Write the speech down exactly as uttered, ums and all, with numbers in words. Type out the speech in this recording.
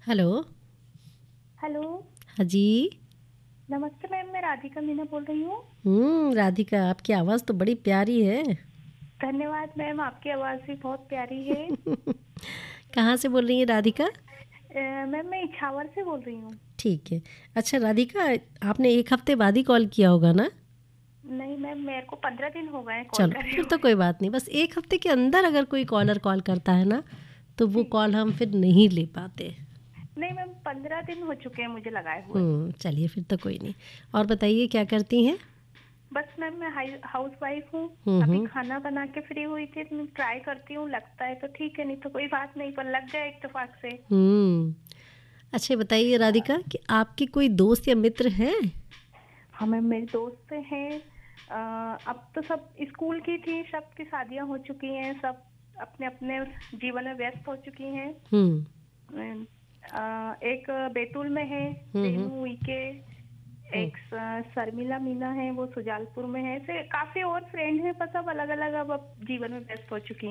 Hello. Hello. हाँ जी। नमस्ते ma'am, मैं राधिका मीना बोल रही हूँ। हम्म राधिका, आपकी आवाज़ तो बड़ी प्यारी है। धन्यवाद मैम, आपकी आवाज़ भी बहुत प्यारी है। कहाँ से बोल रही हैं राधिका? अ, मैम मैं इछावर से बोल रही हूँ। ठीक है। अच्छा राधिका, आपने एक हफ्ते बाद ही कॉल किया होगा ना? नहीं मैम, मेरे को पंद्रह दिन हो गए हैं कॉल चलो करे फिर तो हुए। कोई बात नहीं, बस एक हफ्ते के अंदर अगर कोई कॉलर कॉल करता है ना तो वो जी। कॉल हम फिर नहीं ले पाते। नहीं मैम, पंद्रह दिन हो चुके हैं मुझे लगाए हुए। हम्म चलिए फिर तो कोई नहीं। और बताइए क्या करती हैं? बस मैम मैं हाउस वाइफ हूँ। हम्म अभी हम्म खाना बना के फ्री हुई थी, तो मैं ट्राई करती हूँ, लगता है तो ठीक है, नहीं तो कोई बात नहीं, पर लग गया इत्तेफाक से। हम्म अच्छा बताइए राधिका कि आपकी कोई दोस्त या मित्र है? हाँ मैम, मेरे दोस्त हैं। अ, अब तो सब स्कूल की थी, सबकी शादियां हो चुकी हैं, सब अपने अपने जीवन में व्यस्त हो चुकी हैं। हम्म अम, अ, एक बैतूल में है, हम्म हम्म रेनू उइके। हम्म एक स- शर्मिला मीना है, वो सुजालपुर में है। ऐसे काफी और फ्रेंड हैं, पर सब अलग अलग अब अब जीवन में व्यस्त हो चुकी हैं।